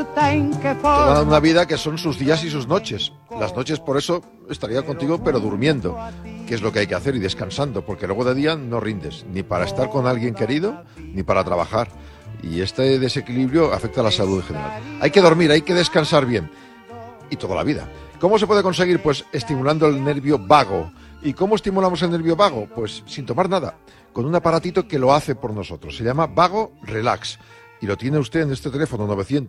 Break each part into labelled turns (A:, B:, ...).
A: Toda una vida que son sus días y sus noches. Las noches, por eso, estaría contigo, pero durmiendo, que es lo que hay que hacer, y descansando, porque luego de día no rindes, ni para estar con alguien querido, ni para trabajar. Y este desequilibrio afecta a la salud en general. Hay que dormir, hay que descansar bien. Y toda la vida. ¿Cómo se puede conseguir? Pues estimulando el nervio vago. ¿Y cómo estimulamos el nervio vago? Pues sin tomar nada, con un aparatito que lo hace por nosotros. Se llama Vago Relax. Y lo tiene usted en este teléfono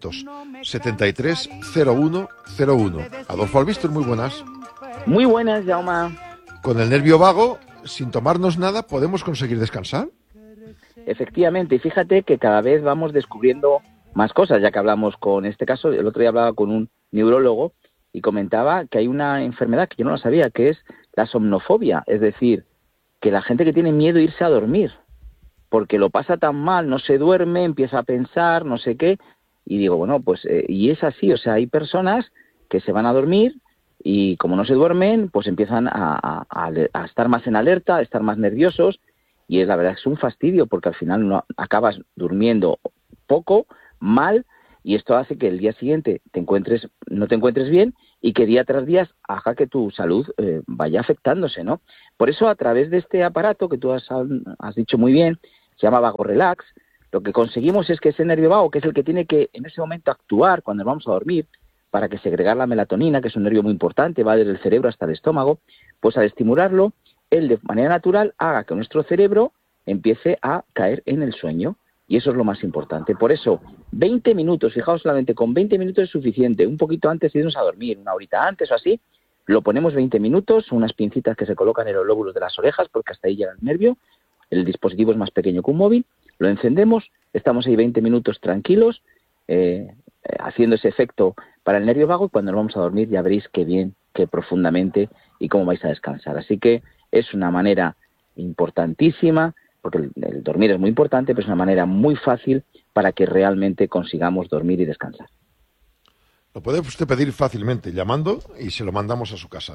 A: 973-0101. Adolfo Albistur, muy buenas.
B: Muy buenas, Jaume.
A: Con el nervio vago, sin tomarnos nada, ¿podemos conseguir descansar?
B: Efectivamente, y fíjate que cada vez vamos descubriendo más cosas, ya que hablamos con este caso, el otro día hablaba con un neurólogo y comentaba que hay una enfermedad que yo no la sabía, que es la somnofobia, es decir, que la gente que tiene miedo a irse a dormir, porque lo pasa tan mal, no se duerme, empieza a pensar, no sé qué, y digo, bueno, pues, y es así, o sea, hay personas que se van a dormir y como no se duermen, pues empiezan a estar más en alerta, a estar más nerviosos, y es la verdad, es un fastidio, porque al final no acabas durmiendo poco, mal, y esto hace que el día siguiente no te encuentres bien, y que día tras día haga que tu salud vaya afectándose, ¿no? Por eso, a través de este aparato que tú has dicho muy bien, se llama Vago Relax, lo que conseguimos es que ese nervio vago, que es el que tiene que en ese momento actuar cuando vamos a dormir, para que segregar la melatonina, que es un nervio muy importante, va desde el cerebro hasta el estómago, pues al estimularlo, él de manera natural haga que nuestro cerebro empiece a caer en el sueño. Y eso es lo más importante. Por eso, 20 minutos, fijaos, solamente con 20 minutos es suficiente. Un poquito antes de irnos a dormir, una horita antes o así, lo ponemos 20 minutos, unas pincitas que se colocan en los lóbulos de las orejas, porque hasta ahí llega el nervio. El dispositivo es más pequeño que un móvil. Lo encendemos, estamos ahí 20 minutos tranquilos, haciendo ese efecto para el nervio vago, y cuando nos vamos a dormir ya veréis qué bien, qué profundamente y cómo vais a descansar. Así que es una manera importantísima, porque el dormir es muy importante, pero es una manera muy fácil para que realmente consigamos dormir y descansar.
A: Lo puede usted pedir fácilmente llamando y se lo mandamos a su casa.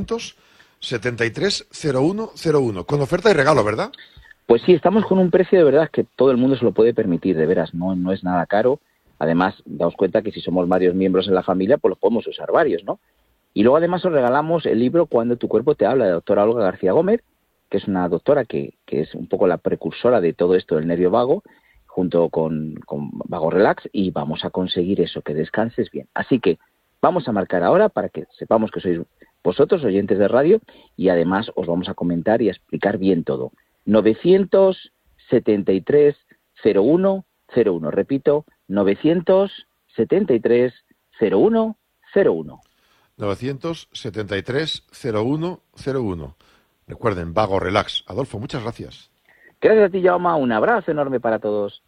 A: 973-0101, con oferta y regalo, ¿verdad?
B: Pues sí, estamos con un precio de verdad que todo el mundo se lo puede permitir, de veras, no es nada caro. Además, daos cuenta que si somos varios miembros en la familia, pues los podemos usar varios, ¿no? Y luego además os regalamos el libro Cuando tu cuerpo te habla, de la doctora Olga García Gómez, que es una doctora que es un poco la precursora de todo esto del nervio vago, junto con Vago Relax, y vamos a conseguir eso, que descanses bien. Así que vamos a marcar ahora para que sepamos que sois vosotros, oyentes de radio, y además os vamos a comentar y a explicar bien todo. 973-0101, repito, 973-0101.
A: 973-0101. Recuerden, Vago Relax. Adolfo, muchas gracias.
B: Gracias a ti, Jaume. Un abrazo enorme para todos.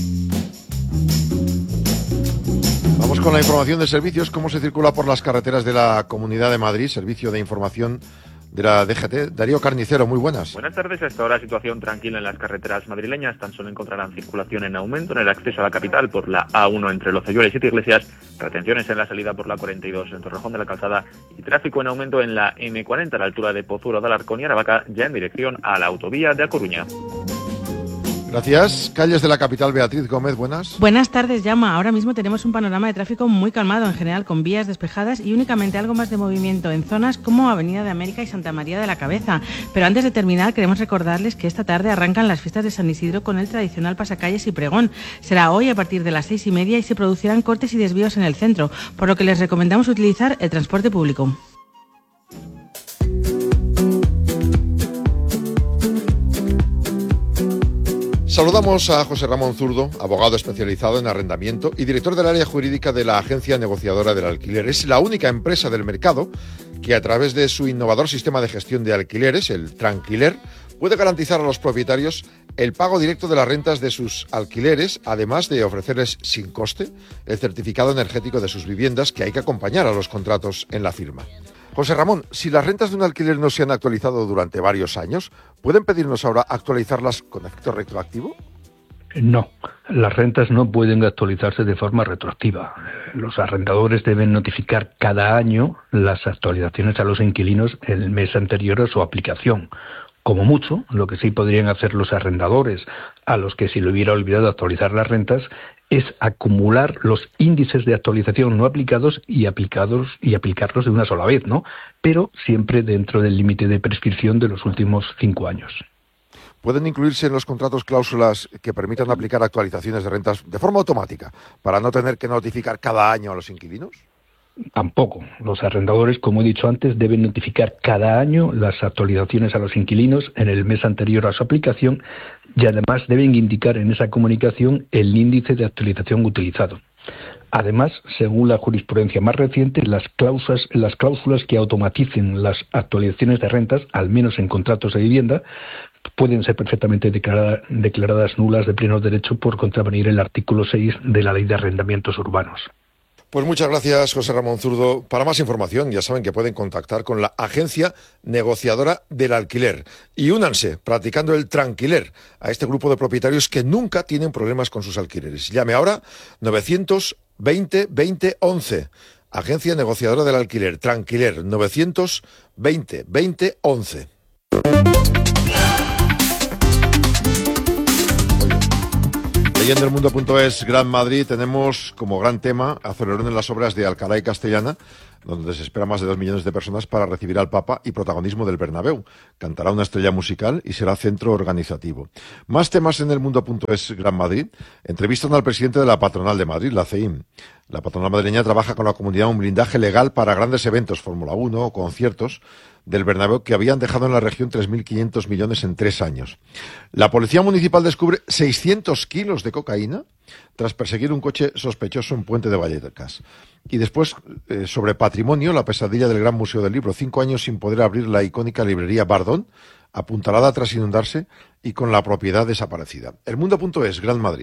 A: Vamos con la información de servicios. ¿Cómo se circula por las carreteras de la Comunidad de Madrid? Servicio de información de la DGT. Darío Carnicero, muy buenas.
C: Buenas tardes. Hasta ahora situación tranquila en las carreteras madrileñas. Tan solo encontrarán circulación en aumento en el acceso a la capital por la A1 entre Lozoyuela y Siete Iglesias, retenciones en la salida por la 42 en Torrejón de la Calzada y tráfico en aumento en la M40 a la altura de Pozuelo de Alarcón y Aravaca, ya en dirección a la autovía de A Coruña.
A: Gracias. Calles de la capital, Beatriz Gómez, buenas.
D: Buenas tardes, Llama. Ahora mismo tenemos un panorama de tráfico muy calmado en general, con vías despejadas y únicamente algo más de movimiento en zonas como Avenida de América y Santa María de la Cabeza. Pero antes de terminar, queremos recordarles que esta tarde arrancan las fiestas de San Isidro con el tradicional pasacalles y pregón. Será hoy a partir de las 6:30 y se producirán cortes y desvíos en el centro, por lo que les recomendamos utilizar el transporte público.
A: Saludamos a José Ramón Zurdo, abogado especializado en arrendamiento y director del área jurídica de la Agencia Negociadora del Alquiler. Es la única empresa del mercado que, a través de su innovador sistema de gestión de alquileres, el Tranquiler, puede garantizar a los propietarios el pago directo de las rentas de sus alquileres, además de ofrecerles sin coste el certificado energético de sus viviendas, que hay que acompañar a los contratos en la firma. José Ramón, si las rentas de un alquiler no se han actualizado durante varios años, ¿pueden pedirnos ahora actualizarlas con efecto retroactivo?
E: No, las rentas no pueden actualizarse de forma retroactiva. Los arrendadores deben notificar cada año las actualizaciones a los inquilinos el mes anterior a su aplicación. Como mucho, lo que sí podrían hacer los arrendadores, a los que se le hubiera olvidado actualizar las rentas, es acumular los índices de actualización no aplicados y aplicarlos de una sola vez, ¿no? Pero siempre dentro del límite de prescripción de los últimos 5 años.
A: ¿Pueden incluirse en los contratos cláusulas que permitan aplicar actualizaciones de rentas de forma automática para no tener que notificar cada año a los inquilinos?
E: Tampoco. Los arrendadores, como he dicho antes, deben notificar cada año las actualizaciones a los inquilinos en el mes anterior a su aplicación y además deben indicar en esa comunicación el índice de actualización utilizado. Además, según la jurisprudencia más reciente, las cláusulas que automaticen las actualizaciones de rentas, al menos en contratos de vivienda, pueden ser perfectamente declaradas nulas de pleno derecho por contravenir el artículo 6 de la Ley de Arrendamientos Urbanos.
A: Pues muchas gracias, José Ramón Zurdo. Para más información, ya saben que pueden contactar con la Agencia Negociadora del Alquiler. Y únanse, practicando el tranquiler, a este grupo de propietarios que nunca tienen problemas con sus alquileres. Llame ahora 920 20 11. Agencia Negociadora del Alquiler, Tranquiler, 920 20 11. Leyendo elmundo.es, Gran Madrid, tenemos como gran tema acelerón en las obras de Alcalá y Castellana, donde se espera más de 2 millones de personas para recibir al Papa y protagonismo del Bernabéu. Cantará una estrella musical y será centro organizativo. Más temas en elmundo.es, Gran Madrid. Entrevistan al presidente de la Patronal de Madrid, la CEIM. La patronal madrileña trabaja con la comunidad un blindaje legal para grandes eventos, Fórmula 1 o conciertos del Bernabéu, que habían dejado en la región 3.500 millones en 3 años. La Policía Municipal descubre 600 kilos de cocaína tras perseguir un coche sospechoso en Puente de Vallecas. Y después, sobre patrimonio, la pesadilla del Gran Museo del Libro. 5 años sin poder abrir la icónica librería Bardón, apuntalada tras inundarse y con la propiedad desaparecida. Elmundo.es, Gran Madrid.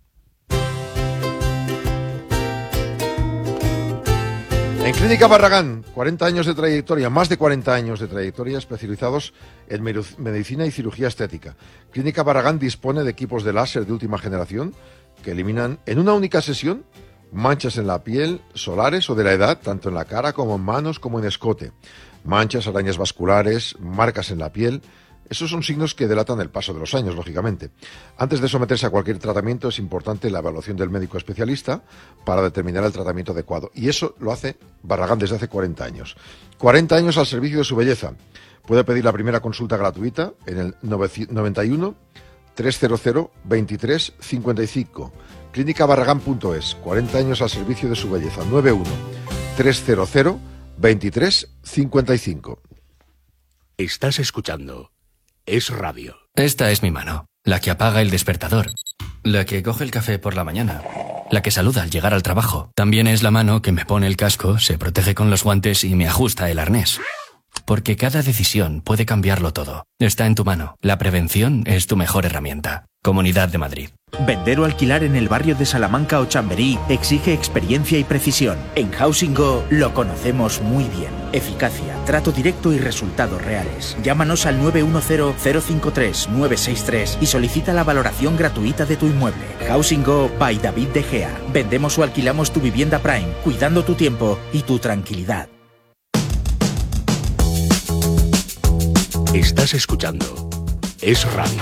A: En Clínica Barragán, 40 años de trayectoria, más de 40 años de trayectoria, especializados en medicina y cirugía estética. Clínica Barragán dispone de equipos de láser de última generación que eliminan en una única sesión manchas en la piel, solares o de la edad, tanto en la cara como en manos como en escote. Manchas, arañas vasculares, marcas en la piel. Esos son signos que delatan el paso de los años, lógicamente. Antes de someterse a cualquier tratamiento es importante la evaluación del médico especialista para determinar el tratamiento adecuado. Y eso lo hace Barragán desde hace 40 años. 40 años al servicio de su belleza. Puede pedir la primera consulta gratuita en el 91 300 23 55. Clínicabarragán.es. 40 años al servicio de su belleza. 91 300 23 55.
F: Estás escuchando Es Radio.
G: Esta es mi mano, la que apaga el despertador, la que coge el café por la mañana, la que saluda al llegar al trabajo. También es la mano que me pone el casco, se protege con los guantes y me ajusta el arnés. Porque cada decisión puede cambiarlo todo. Está en tu mano. La prevención es tu mejor herramienta. Comunidad de Madrid.
H: Vender o alquilar en el barrio de Salamanca o Chamberí exige experiencia y precisión. En Housing Go lo conocemos muy bien. Eficacia, trato directo y resultados reales. Llámanos al 910-053-963 y solicita la valoración gratuita de tu inmueble. Housing Go by David De Gea. Vendemos o alquilamos tu vivienda Prime, cuidando tu tiempo y tu tranquilidad.
F: Estás escuchando Es Radio.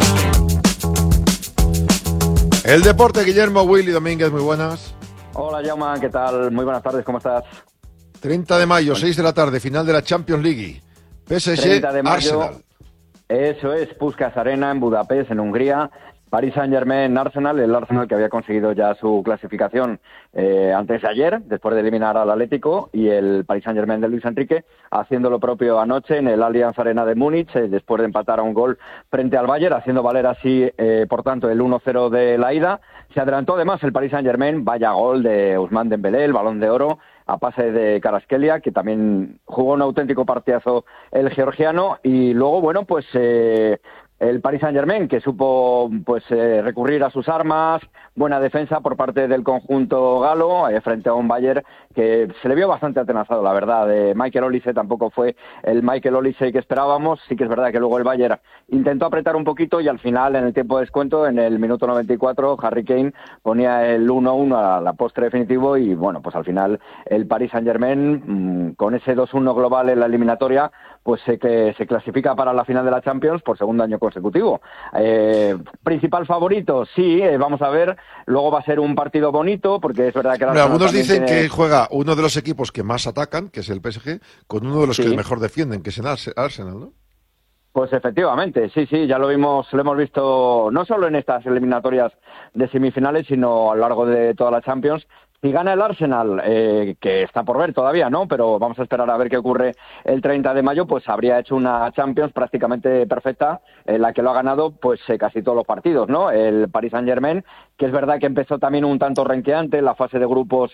A: El deporte, Guillermo Willy Domínguez, muy buenas.
I: Hola, Jaume, ¿qué tal? Muy buenas tardes, ¿cómo estás?
A: 30 de mayo, 6 de la tarde, final de la Champions League. PSG,
I: 30 de mayo,
A: Arsenal.
I: Eso es, Puskás Arena en Budapest, en Hungría. Paris Saint-Germain, Arsenal, el Arsenal que había conseguido ya su clasificación antes de ayer, después de eliminar al Atlético, y el Paris Saint-Germain de Luis Enrique haciendo lo propio anoche en el Allianz Arena de Múnich, después de empatar a un gol frente al Bayern, haciendo valer así, por tanto, el 1-0 de la ida. Se adelantó además el Paris Saint-Germain, vaya gol de Ousmane Dembélé, el Balón de Oro, a pase de Kvaratskhelia, que también jugó un auténtico partidazo el georgiano, y luego, bueno, pues el Paris Saint-Germain, que supo recurrir a sus armas, buena defensa por parte del conjunto galo, frente a un Bayern que se le vio bastante atenazado, la verdad. Michael Olise tampoco fue el Michael Olise que esperábamos. Sí que es verdad que luego el Bayern intentó apretar un poquito y al final, en el tiempo de descuento, en el minuto 94, Harry Kane ponía el 1-1 a la postre definitivo y, bueno, pues al final el Paris Saint-Germain, con ese 2-1 global en la eliminatoria, pues que se clasifica para la final de la Champions por segundo año consecutivo. Principal favorito, sí, vamos a ver, luego va a ser un partido bonito, porque es verdad que...
A: Algunos dicen que juega uno de los equipos que más atacan, que es el PSG, con uno de los que mejor defienden, que es el Arsenal, ¿no?
I: Pues efectivamente, sí, ya lo hemos visto no solo en estas eliminatorias de semifinales, sino a lo largo de toda la Champions. Si gana el Arsenal, que está por ver todavía, ¿no? Pero vamos a esperar a ver qué ocurre el 30 de mayo, pues habría hecho una Champions prácticamente perfecta, en la que lo ha ganado pues casi todos los partidos, ¿no? El Paris Saint-Germain, que es verdad que empezó también un tanto renqueante, la fase de grupos,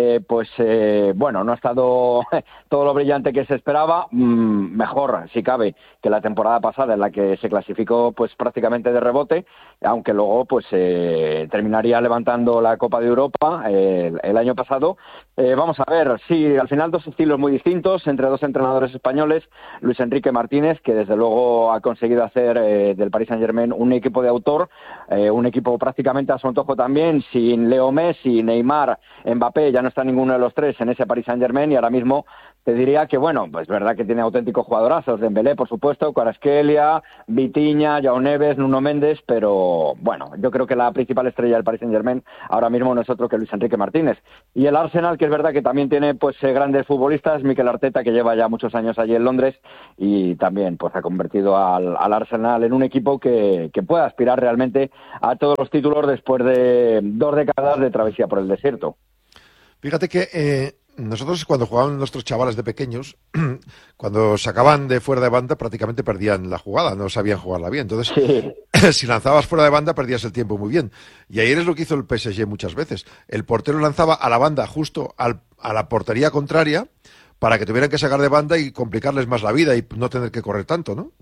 I: bueno, no ha estado todo lo brillante que se esperaba, mejor, si cabe, que la temporada pasada, en la que se clasificó pues prácticamente de rebote, aunque luego pues terminaría levantando la Copa de Europa el año pasado. Vamos a ver, sí, al final dos estilos muy distintos entre dos entrenadores españoles, Luis Enrique Martínez, que desde luego ha conseguido hacer del Paris Saint-Germain un equipo de autor, un equipo prácticamente a su antojo también, sin Leo Messi, Neymar, Mbappé, ya no está ninguno de los tres en ese Paris Saint-Germain, y ahora mismo te diría que, bueno, pues es verdad que tiene auténticos jugadorazos, Dembélé, por supuesto, Kvaratskhelia, Vitinha, João Neves, Nuno Méndez, pero, bueno, yo creo que la principal estrella del Paris Saint-Germain ahora mismo no es otro que Luis Enrique Martínez. Y el Arsenal, que es verdad que también tiene, pues, grandes futbolistas, Mikel Arteta, que lleva ya muchos años allí en Londres, y también, pues, ha convertido al Arsenal en un equipo que pueda aspirar realmente a todos los títulos después de 2 décadas de travesía por el desierto.
A: Fíjate que nosotros cuando jugaban nuestros chavales de pequeños, cuando sacaban de fuera de banda prácticamente perdían la jugada, no sabían jugarla bien. Entonces, si lanzabas fuera de banda perdías el tiempo muy bien. Y ayer es lo que hizo el PSG muchas veces. El portero lanzaba a la banda justo a la portería contraria para que tuvieran que sacar de banda y complicarles más la vida y no tener que correr tanto, ¿no?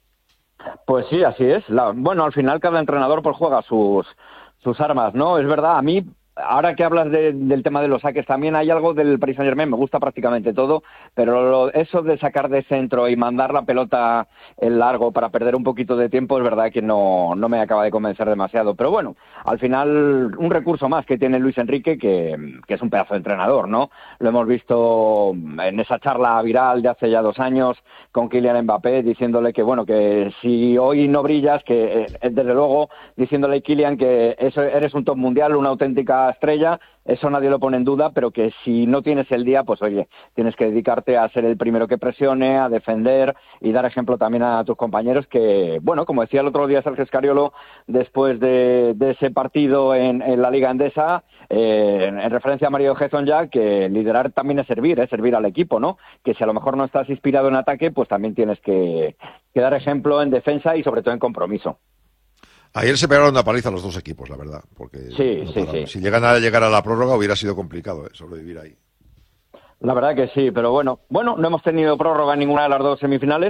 I: Pues sí, así es. Bueno, al final cada entrenador pues juega sus armas, ¿no? Es verdad, a mí... Ahora que hablas del tema de los saques, también hay algo del Paris Saint-Germain, me gusta prácticamente todo, pero eso de sacar de centro y mandar la pelota en largo para perder un poquito de tiempo es verdad que no me acaba de convencer demasiado. Pero bueno, al final un recurso más que tiene Luis Enrique, que es un pedazo de entrenador, ¿no? Lo hemos visto en esa charla viral de hace ya 2 años con Kylian Mbappé, diciéndole que, bueno, que si hoy no brillas, que desde luego diciéndole a Kylian que eso eres un top mundial, una auténtica estrella, eso nadie lo pone en duda, pero que si no tienes el día, pues oye, tienes que dedicarte a ser el primero que presione, a defender y dar ejemplo también a tus compañeros que, bueno, como decía el otro día Sergio Scariolo, después de ese partido en la Liga Endesa, en referencia a Mario Gerson ya, que liderar también es servir al equipo, ¿no? Que si a lo mejor no estás inspirado en ataque, pues también tienes que dar ejemplo en defensa y sobre todo en compromiso.
A: Ayer se pegaron una paliza los dos equipos, la verdad, porque
I: sí.
A: Si llegan a llegar a la prórroga hubiera sido complicado sobrevivir ahí.
I: La verdad que sí, pero bueno, no hemos tenido prórroga en ninguna de las 2 semifinales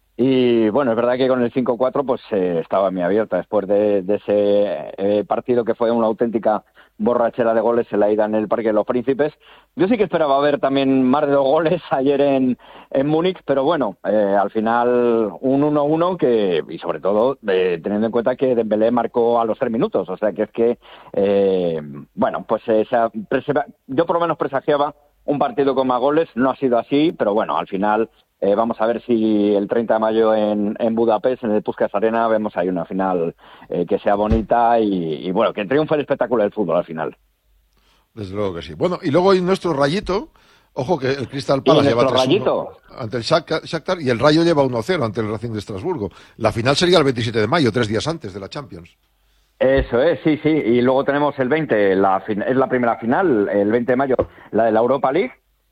I: y bueno, es verdad que con el 5-4 pues estaba muy abierta después de ese partido que fue una auténtica borrachera de goles en la ida en el Parque de los Príncipes. Yo sí que esperaba ver también más de 2 goles ayer en Múnich, pero bueno, al final un 1-1 que, y sobre todo teniendo en cuenta que Dembélé marcó a los 3 minutos, o sea que es que, bueno, pues yo por lo menos presagiaba un partido con más goles, no ha sido así, pero bueno, al final vamos a ver si el 30 de mayo en Budapest, en el Puskás Arena, vemos ahí una final que sea bonita y bueno, que triunfe el espectáculo del fútbol al final.
A: Desde luego que sí. Bueno, y luego hay nuestro Rayito, ojo que el Crystal Palace lleva 3-1 ante el Shakhtar y el Rayo lleva 1-0 ante el Racing de Estrasburgo. La final sería el 27 de mayo, 3 días antes de la Champions.
I: Eso es, sí. Y luego tenemos el 20, es la primera final, el 20 de mayo, la de la Europa League.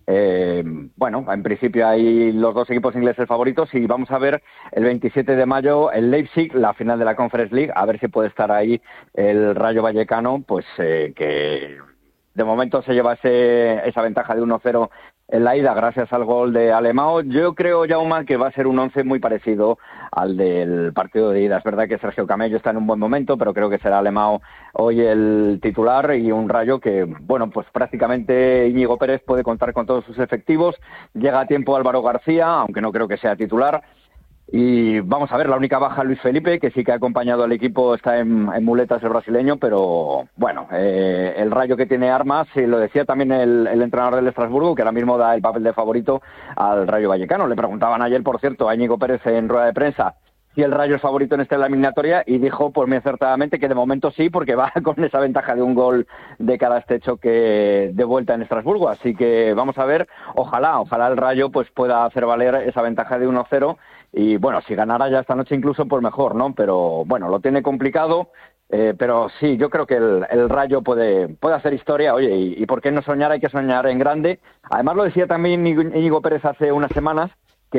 I: Bueno, en principio hay los 2 equipos ingleses favoritos y vamos a ver el 27 de mayo el Leipzig, la final de la Conference League, a ver si puede estar ahí el Rayo Vallecano, pues que de momento se lleva esa ventaja de 1-0 en la ida gracias al gol de Alemão. Yo creo, Jaume, que va a ser un 11 muy parecido al del partido de ida. Es verdad que Sergio Camello está en un buen momento, pero creo que será Alemão hoy el titular y un Rayo que, bueno, pues prácticamente Íñigo Pérez puede contar con todos sus efectivos. Llega a tiempo Álvaro García, aunque no creo que sea titular. Y vamos a ver, la única baja Luis Felipe, que sí que ha acompañado al equipo, está en muletas el brasileño, pero bueno, el Rayo que tiene armas, y lo decía también el entrenador del Estrasburgo, que ahora mismo da el papel de favorito al Rayo Vallecano. Le preguntaban ayer, por cierto, a Íñigo Pérez en rueda de prensa si el Rayo es favorito en esta eliminatoria, y dijo pues muy acertadamente que de momento sí, porque va con esa ventaja de un gol de cara a este choque de vuelta en Estrasburgo. Así que vamos a ver, ojalá el Rayo pues pueda hacer valer esa ventaja de 1-0, y bueno, si ganara ya esta noche incluso, pues mejor, ¿no? Pero bueno, lo tiene complicado, pero sí, yo creo que el Rayo puede hacer historia. Oye, y por qué no soñar, hay que soñar en grande. Además lo decía también Íñigo Pérez hace unas semanas,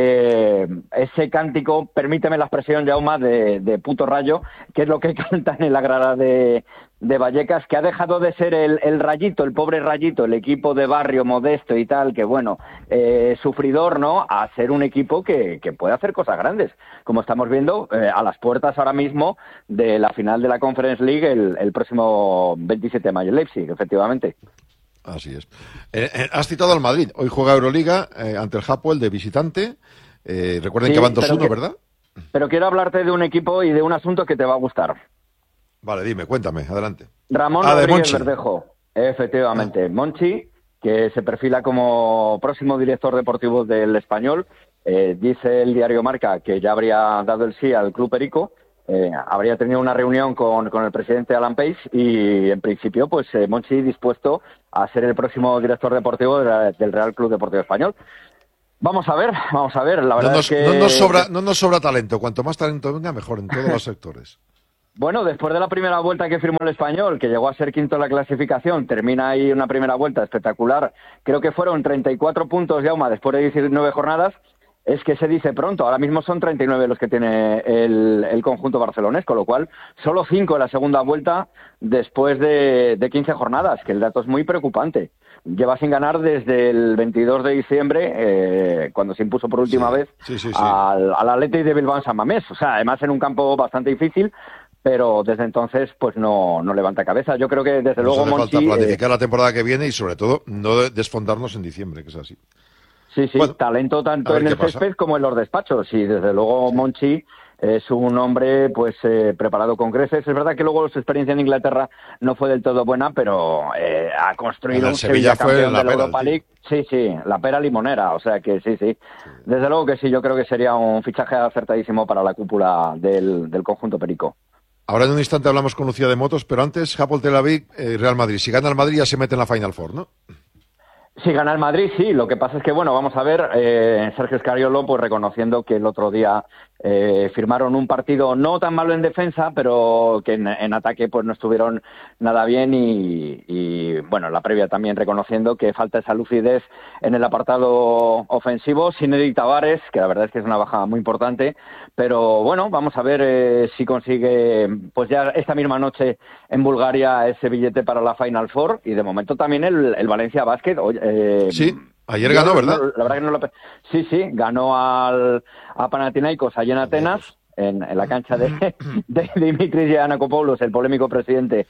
I: que ese cántico, permíteme la expresión, Jaume, de puto Rayo, que es lo que cantan en la grada de Vallecas, que ha dejado de ser el Rayito, el pobre Rayito, el equipo de barrio modesto y tal, que bueno, sufridor, ¿no?, a ser un equipo que puede hacer cosas grandes, como estamos viendo a las puertas ahora mismo de la final de la Conference League el próximo 27 de mayo en Leipzig, efectivamente.
A: Así es. Has citado al Madrid. Hoy juega Euroliga ante el Hapoel de visitante. Recuerden que van 2-1, ¿verdad?
I: Pero quiero hablarte de un equipo y de un asunto que te va a gustar.
A: Vale, dime, cuéntame, adelante.
I: Ramón Rodríguez Verdejo, efectivamente. Monchi, que se perfila como próximo director deportivo del Español. Dice el diario Marca que ya habría dado el sí al Club Perico. Habría tenido una reunión con el presidente Alan Pace, y en principio pues Monchi dispuesto a ser el próximo director deportivo del Real Club Deportivo Español. Vamos a ver, la verdad es que...
A: No nos sobra talento, cuanto más talento venga mejor en todos los sectores.
I: Bueno, después de la primera vuelta que firmó el Español, que llegó a ser quinto en la clasificación, termina ahí una primera vuelta espectacular. Creo que fueron 34 puntos, Jaume, después de 19 jornadas. Es que se dice pronto, ahora mismo son 39 los que tiene el conjunto barcelonés, con lo cual solo 5 en la segunda vuelta después de 15 jornadas, que el dato es muy preocupante. Lleva sin ganar desde el 22 de diciembre, cuando se impuso por última vez al Athletic de Bilbao en San Mamés. O sea, además en un campo bastante difícil, pero desde entonces pues no levanta cabeza. Yo creo que desde luego
A: Monchi... falta planificar la temporada que viene y sobre todo no desfondarnos en diciembre, que es así.
I: Sí, bueno, talento tanto en el césped como en los despachos, y desde luego Monchi es un hombre pues preparado con creces. Es verdad que luego su experiencia en Inglaterra no fue del todo buena, pero ha construido un Sevilla campeón de la Europa League. Sí, la pera limonera, o sea que sí. Desde luego que sí, yo creo que sería un fichaje acertadísimo para la cúpula del conjunto perico.
A: Ahora en un instante hablamos con Lucía de Motos, pero antes Hapoel Tel Aviv, Real Madrid. Si gana el Madrid ya se mete en la Final Four, ¿no?
I: Si gana el Madrid, sí. Lo que pasa es que, bueno, vamos a ver, Sergio Scariolo, pues reconociendo que el otro día firmaron un partido no tan malo en defensa, pero que en ataque pues no estuvieron nada bien, y bueno, la previa también reconociendo que falta esa lucidez en el apartado ofensivo. Zinedine Tavares, que la verdad es que es una baja muy importante, pero bueno, vamos a ver si consigue pues ya esta misma noche en Bulgaria ese billete para la Final Four, y de momento también el Valencia Basket.
A: Sí, ayer ganó, ¿verdad?
I: La verdad que no lo... Sí, ganó a Panathinaikos allí en Atenas, en la cancha de Dimitris Giannakopoulos, el polémico presidente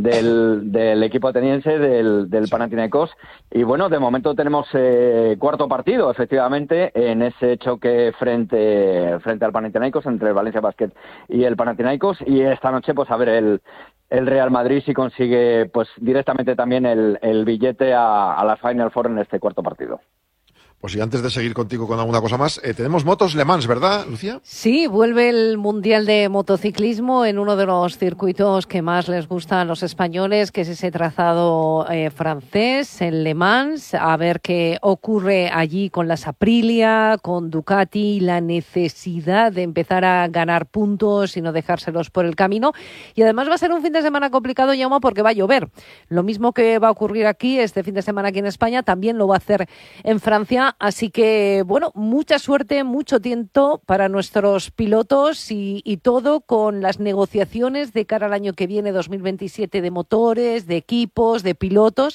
I: del equipo ateniense del Panathinaikos. Y bueno, de momento tenemos cuarto partido, efectivamente, en ese choque frente al Panathinaikos, entre el Valencia Basket y el Panathinaikos. Y esta noche, pues a ver el Real Madrid si consigue pues directamente también el billete a la Final Four en este cuarto partido.
A: Pues y antes de seguir contigo con alguna cosa más, tenemos motos Le Mans, ¿verdad, Lucía?
J: Sí, vuelve el Mundial de Motociclismo en uno de los circuitos que más les gustan a los españoles, que es ese trazado francés, el Le Mans. A ver qué ocurre allí con las Aprilia, con Ducati, la necesidad de empezar a ganar puntos y no dejárselos por el camino. Y además va a ser un fin de semana complicado, Jaume, porque va a llover. Lo mismo que va a ocurrir aquí este fin de semana aquí en España, también lo va a hacer en Francia. Así que, bueno, mucha suerte, mucho tiempo para nuestros pilotos y todo con las negociaciones de cara al año que viene, 2027, de motores, de equipos, de pilotos,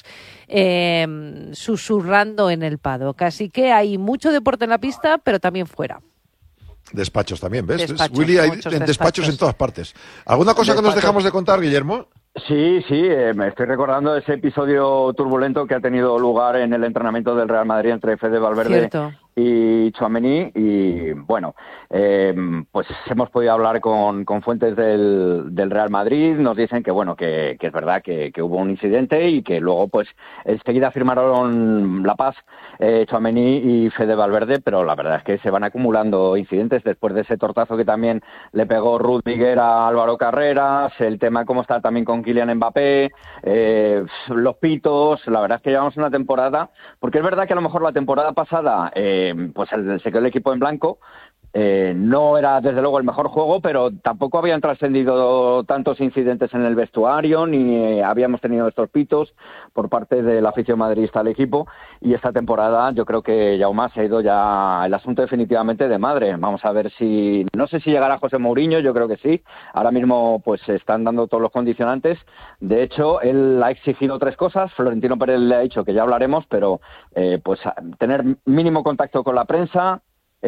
J: susurrando en el paddock. Así que hay mucho deporte en la pista, pero también fuera.
A: Despachos también, ¿ves? Willy, hay despachos en todas partes. ¿Alguna cosa que nos dejamos de contar, Guillermo?
I: Sí, me estoy recordando ese episodio turbulento que ha tenido lugar en el entrenamiento del Real Madrid entre Fede Valverde y Tchouaméni, y bueno, pues hemos podido hablar con fuentes del Real Madrid. Nos dicen que bueno, que es verdad que hubo un incidente y que luego pues enseguida firmaron la paz Tchouaméni y Fede Valverde, pero la verdad es que se van acumulando incidentes después de ese tortazo que también le pegó Rudiger a Álvaro Carreras, el tema cómo está también con Kylian Mbappé, los pitos. La verdad es que llevamos una temporada, porque es verdad que a lo mejor la temporada pasada pues se quedó el equipo en blanco. No era desde luego el mejor juego, pero tampoco habían trascendido tantos incidentes en el vestuario, ni habíamos tenido estos pitos por parte de la afición madridista al equipo, y esta temporada yo creo que Jaume se ha ido ya el asunto definitivamente de madre. Vamos a ver si, no sé si llegará José Mourinho, yo creo que sí. Ahora mismo pues se están dando todos los condicionantes. De hecho, él ha exigido 3 cosas. Florentino Pérez le ha dicho que ya hablaremos, pero pues tener mínimo contacto con la prensa,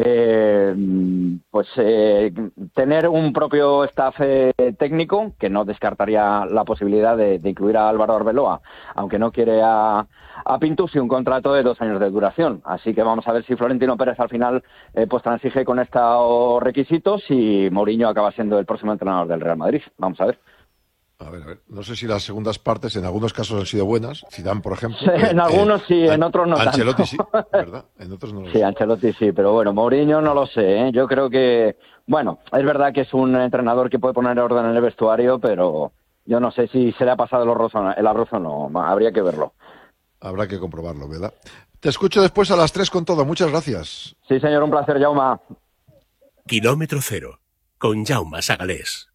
I: tener un propio staff técnico, que no descartaría la posibilidad de incluir a Álvaro Arbeloa, aunque no quiere a Pintus, y un contrato de 2 años de duración. Así que vamos a ver si Florentino Pérez al final pues transige con estos requisitos y Mourinho acaba siendo el próximo entrenador del Real Madrid. Vamos a ver.
A: A ver. No sé si las segundas partes en algunos casos han sido buenas. Zidane, por ejemplo.
I: Sí, en algunos sí, en otros no tanto.
A: Ancelotti sí, ¿verdad? En otros no lo sé.
I: Sí, Ancelotti sí, pero bueno, Mourinho no lo sé, ¿eh? Yo creo que, bueno, es verdad que es un entrenador que puede poner orden en el vestuario, pero yo no sé si se le ha pasado el arroz o no. Habría que verlo.
A: Habrá que comprobarlo, ¿verdad? Te escucho después a las 3 con todo. Muchas gracias.
I: Sí, señor, un placer, Jaume.
F: Kilómetro Cero, con Jaume Sagalés.